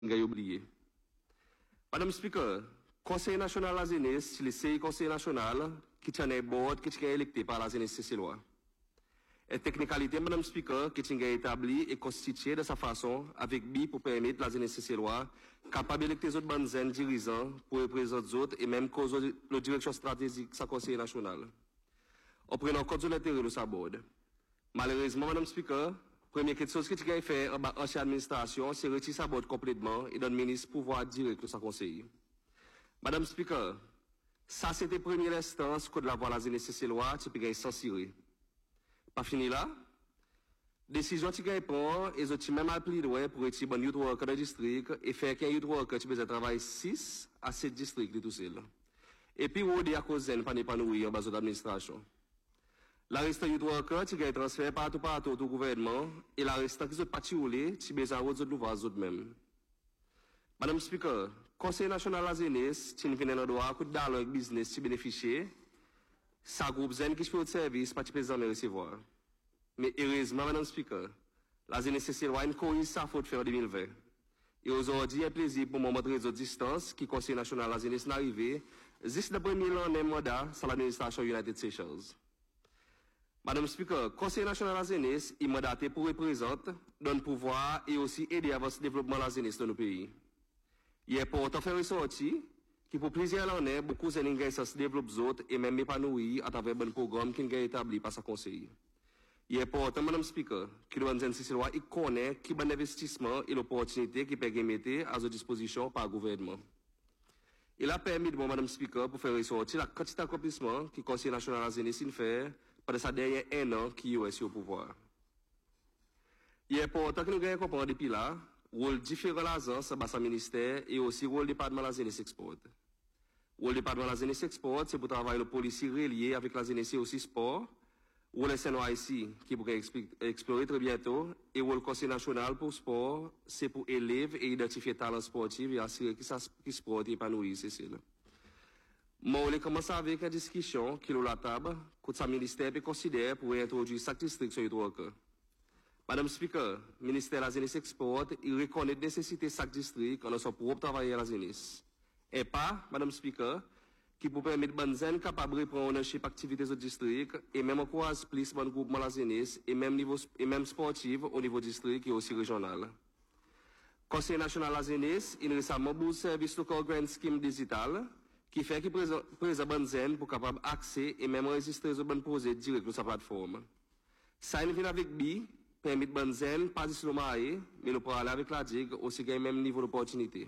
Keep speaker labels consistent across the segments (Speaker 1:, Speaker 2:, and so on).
Speaker 1: ngay oublié. Madame Speaker, Conseil national la jeunesse, c'est le Conseil national qui tient les boards qui est électé par la jeunesse céciloise. Et technicalité, Madame Speaker, qui est établie et constituée de sa façon avec BI pour permettre la jeunesse céciloise capable d'électer les autres bandes dirigeants pour représenter les autres et même cause la direction stratégique de Conseil national. En prenant compte de l'intérêt de sa board. Malheureusement, Madame Speaker, première chose que tu as fait en ancienne administration, c'est retirer sa board complètement et donner ministre pouvoir direct de sa conseil. Madame Speaker, ça c'était première instance que de la voie la jeunesse céciloise, tu peux censurer. Pas fini là. Décision qui prend et je même appelé pour être bon youth worker de district et faire qu'un youth worker tu peux travailler 6 à 7 districts de tout seul. Et puis on dit à cause d'un pas épanoui en base de l'administration. La reste youth worker tu as transféré partout au gouvernement et la reste qui est parti rouler tu besoin de l'ouvrage même. Madame Speaker, Conseil national de la jeunesse, tu viens dans le droit de dialogue business tu bénéficier. Ça groupe zen qui fait au service, pas de jamais recevoir. Mais heureusement, Madame Speaker, la jeunesse céciloise corrige sa faute faire en 2020. Et aujourd'hui, il y a plaisir pour moi montrer les distances qui Conseil national de la jeunesse n'est arrivé, juste le premier an mandat sur l'administration United Seychelles. Madame Speaker, Conseil national de la jeunesse est mandaté pour représenter, donner pouvoir et aussi aider à le développement de la jeunesse de nos pays. Il est important de faire ressortir qui pour plusieurs années, beaucoup de gens se développent autres et même épanouis à travers un programme qui est établi par sa conseil. Il est important, Madame Speaker, que le gouvernement cécilois connaît qui bon investissement et l'opportunité qui peut mettre à sa disposition par le gouvernement. Il a permis, Madame Speaker, pour faire ressortir la quantité d'accomplissement que le Conseil national de la jeunesse fait pendant sa dernière un an qui est au pouvoir. Il est important que nous gagnions comprendre depuis là, rôle différent l'agence, dans son ministère et aussi rôle du département de la jeunesse export. Le département de la jeunesse export, c'est pour travailler le policier relié avec la jeunesse aussi sport, ou le CNYC, qui pourrait explorer très bientôt, et le Conseil national pour sport, c'est pour élèves et identifier talents sportifs et assurer que le sport est épanoui, c'est ça. Moi, on commence avec une discussion qui est la table, que sa ministère peut considérer pour introduire chaque district sur le worker. Madame Speaker, le ministère de la jeunesse export, il reconnaît la nécessité de chaque district en son propre travail à la jeunesse. Et pas, Madame Speaker, qui peut permettre de gens capables de prendre ownership activités au district et même encourager plus de groupement la jeunesse et même sportif au niveau district et aussi régional. Conseil national de la jeunesse, il récemment bourse service local grant scheme digital qui fait qu'il présente bonnes gens pour capable accès et même enregistrer les bonnes projets direct sur sa plateforme. Ça il vient avec BI, permet de bonnes gens pas juste le marier, mais le pour aller avec la digue aussi gagner même niveau d'opportunité.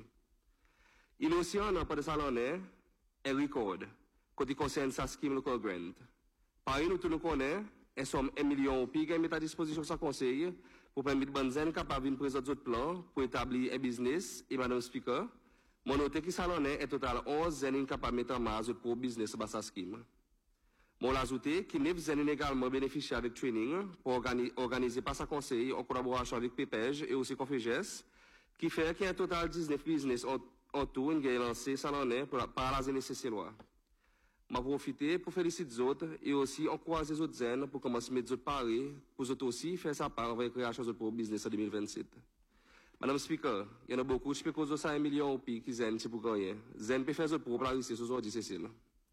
Speaker 1: Il y a aussi un an pas de salonné et record, côté concerne sa scheme local grant. Par nous tout nous connaît, et somme 1 million au pays qui met à disposition sa conseil pour permettre de bonnes gens capables de présenter d'autres plans pour établir un business et Madame Speaker, mon noté qui salonné est total 11 gens capables de mettre en marge pour business dans sa scheme. Mon l'ajouté qui 9 gens également bénéficier avec training pour organiser par sa conseil en collaboration avec PPEG et aussi Conféges, qui fait qu'il y a un total 19 business en tout, qui est lancé salonné par la jeunesse céciloise. Je profite pour féliciter les autres et aussi encourager les autres jeunes pour commencer à mettre les autres paris, pour eux aussi faire sa part avec la création de pour business en 2027. Madame Speaker, il y en a beaucoup, je peux causer ça 1 million au pays qui zen pour gagner. Zen peut faire ce pour planifier ce aujourd'hui, Cécile.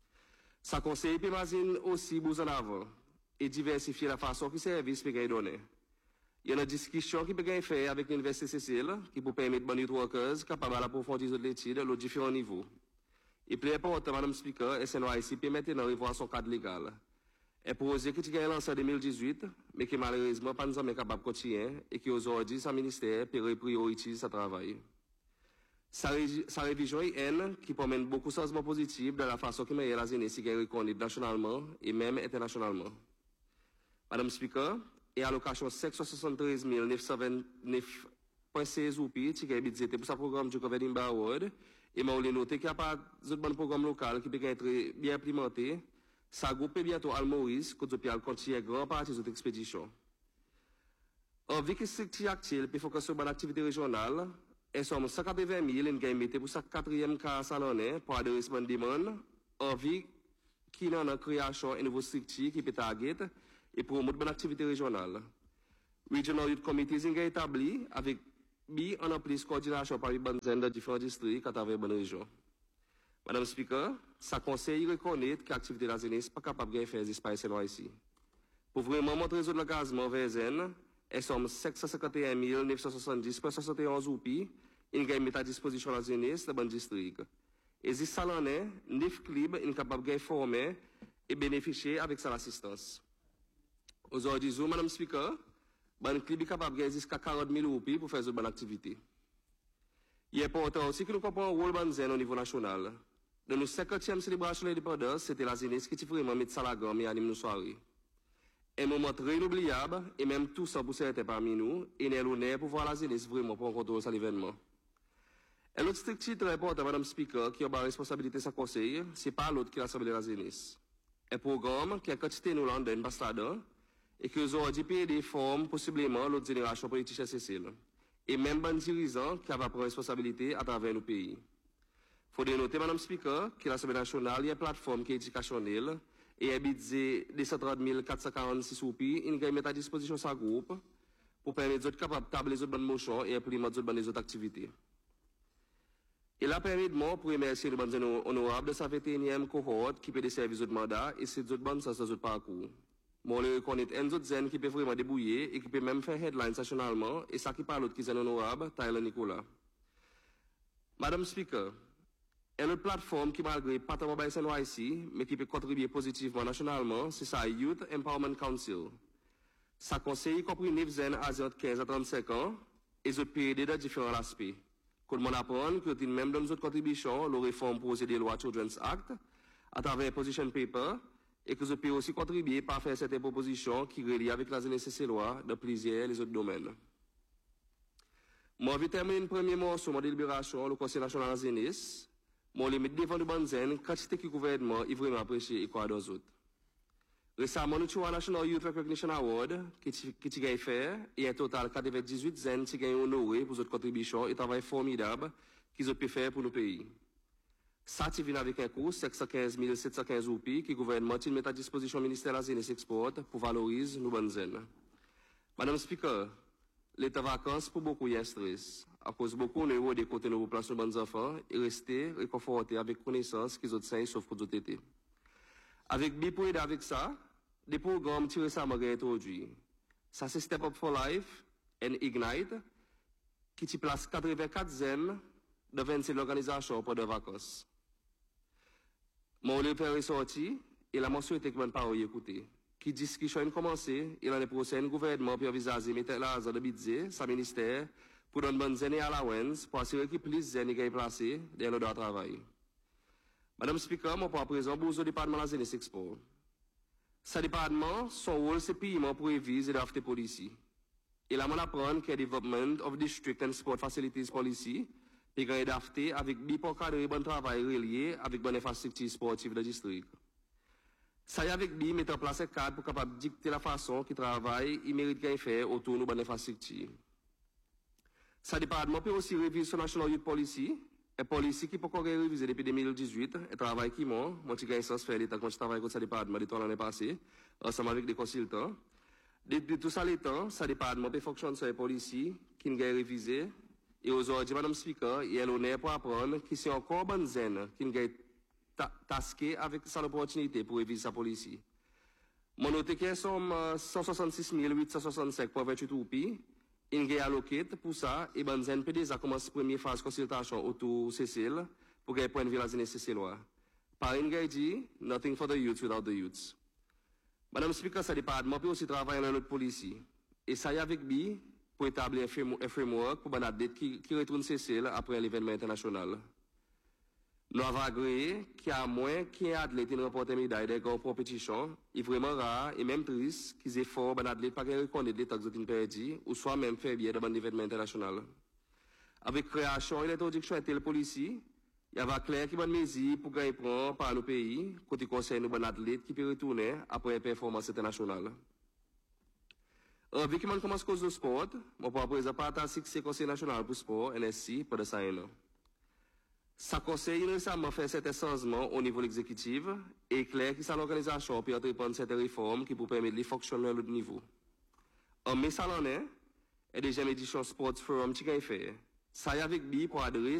Speaker 1: Ça conseille peut imaginer aussi vous en avant et diversifier la façon que service peut donner. Il y a une discussion qui peut être faite avec l'Université Cécile qui peut permettre aux youth workers capables d'approfondir l'étude à différents niveaux. Et plus important, Madame Speaker, SNYC peut maintenant revoir son cadre légal. Un projet qui a été lancé en 2018, mais qui malheureusement pas nous sommes capables de continuer et qui aujourd'hui, sa ministère peut prioriser sa travail. Sa révision est une qui promène beaucoup de changements positifs dans la façon que la jeunesse est reconnue nationalement et même internationalement. Madame Speaker, et allocation 573 929,16 roupies qui est budgété pour ce programme du Governing Award et m'a noté qu'il n'y a pas de bon programme local qui peut être bien implémenté. Ça groupe bientôt à Maurice, que depuis al continuer grand partie de cette expédition. En vie que c'est actuel, puis focuser sur une activité régionale, et somme 180 000 en gain pour sa quatrième cas salonné pour adresser bonne demande, en vie qui n'a en création une nouvelle structure qui peut target et promouvoir une activité régionale. Regional Youth Committees est établi avec bi en plus coordination par une de différents districts à travers une région. Madame Speaker, ça conseille reconnaître que l'activité de la jeunesse n'est pas capable de faire des espaces ici. Pour vraiment montrer réseau de l'engagement vers zen, elles sont 551 970,71 oupi, ils gagnent mettre à disposition la jeunesse de bon district. Et si ça l'en est, 9 clubs sont capables de former et bénéficier avec sa assistance. Aujourd'hui, Madame Speaker, un club est capable de jusqu'à 40 000 oupi pour faire une bonne activité. Il est important aussi que nous comprenons le rôle de zen au niveau national. Dans nos 50e célébration de l'indépendance, c'était la jeunesse qui vraiment mis ça la gamme et anime nos soirées. Un moment très inoubliable, et même tout ça pour certains parmi nous, et nous l'honneur pour voir la jeunesse vraiment pour contrôler cet événement. Un autre structure très important, Madame Speaker, qui a la responsabilité de sa conseil, c'est pas l'autre qui l'Assemblée de la jeunesse. Un programme qui a quantité nous l'en donne ambassadeur, et que aujourd'hui paye des formes possiblement l'autre génération politique Cécile. Et même bon dirigeant qui a pris responsabilité à travers nos pays. Il faut noter, Madame Speaker, que l'Assemblée nationale, il y a une plateforme qui est éducationnelle, et un budget de 130 446 roupies, il met à disposition sa groupe pour permettre aux autres capables de tabler les autres bonnes motions et implémenter les autres activités. Et là, permet-moi pour remercier les bonnes honorables de sa 21e cohorte qui peut des services de mandat et c'est d'autres bonnes sens de parcours. Moi, je reconnais un autre zen qui peut vraiment débrouiller et qui peut même faire headlines nationalement et ça qui parle d'autres qui sont honorables, Tyler Nicolas. Madame Speaker, une autre plateforme qui, malgré pas tant de ici, mais qui peut contribuer positivement nationalement, c'est sa Youth Empowerment Council. Ça conseille compris 9 jeunes âgés de 15 à 35 ans et autres PED de différents aspects. Que le monde apprend que même dans nos autres contributions, la réforme projet de loi Children's Act, à travers Position Paper, et que je peux aussi contribuer par faire certaines propositions qui relient avec la jeunesse et loi de plusieurs les autres domaines. Moi, je vais terminer une première mot sur ma délibération, le Conseil national de la jeunesse. Moi, je vais devant le banzen, quantité qui gouvernement est vraiment apprécié et quoi d'autres autres. Récemment, nous avons un National Youth Recognition Award qui a fait, et un total 98 jeunes qui ont honoré pour votre contribution et travail formidable qu'ils ont pu faire pour nos pays. Ça, tu viens avec un cours, 615 715 roupies, que le gouvernement met à disposition du ministère de la Jeunesse Export pour valoriser nos bonnes jeunes. Madame Speaker, l'état vacances pour beaucoup, il y a un stress. À cause de beaucoup, nous avons des côtés de nos populations de bonnes enfants et rester réconfortés avec connaissance qu'ils ont sains sauf pour d'autres été. Avec B pour aider avec ça, des programmes qui récemment introduits. Ça, c'est Step Up for Life and Ignite, qui place 84 jeunes de 27 organisations pour des vacances. Mon père est sorti et la mensualité que je pas écouter. Qui discussion a commencé et l'année prochaine, le gouvernement peut envisager mettre l'argent de budget, sa ministère, pour donner bonnes années à la WENS, pour assurer qu'il y ait plus de jeunes placés dans le droit de travail. Madame Speaker, mon point présent, pour le département de la jeunesse export. Ce département, son rôle, c'est paiement pour réviser l'after policy. Et là, on apprend qu'il y a Development of District and Sport Facilities Policy, et qu'il y a d'after avec pour cadrer bon travail relié avec bonne infrastructure sportive de district. Ça y est avec BI, mettre en place un cadre pour capable dicter la façon qu'il travaille, il mérite qu'il fait autour de bonne infrastructure. Ce département peut aussi réviser son National Youth Policy, une policy qui peut encore réviser depuis 2018, un travail qui moi j'ai gagné sens faire l'état quand je travaille avec ce département l'année passée, ensemble avec des consultants. Depuis tout ça, ce département peut fonctionner sur une policy qui est révisée. Et aujourd'hui, Madame Speaker, il y a l'honneur pour apprendre que c'est encore bonne zen qui est tasqué avec cette opportunité pour réviser sa policy. Mon noté qui est 166 865,28 roupies. Il est alloqué pour ça, et Banzen peut déjà commencer la première phase de consultation autour de Cécile pour gagner point de vue la jeunesse céciloise. Par une dit, nothing for the youth without the youths. Madame Speaker, ça département peut aussi travailler dans notre policy. Et ça y est avec lui pour établir un framework pour une date qui retourne Cécile après l'événement international. Nous avons agréé qu'il y a moins qu'un athlète qui remporte une médaille de grandes compétitions, est vraiment rare et même triste qu'ils aient fort un athlète pas reconnaître l'état qu'ils ont perdu ou soit même fait bien dans un événement international. Avec création et l'introduction de telle policy, il y avait clair qu'il y a une mesure pour gagner prendre par nos pays, côté conseil nous un athlète qui peut retourner après une performance internationale. Vu que je commence à cause du sport, je vais présenter par le Conseil national pour le sport, NSC, pour le Sahel. Ça conseille récemment faire certains changements au niveau de l'exécutif et clair que l'organisation peut entreprendre certaines réformes qui pourraient permettre de fonctionner à l'autre niveau. En mai, ça l'en est, et deuxième édition Sports Forum qui est fait. Ça y avec bi pour adhérer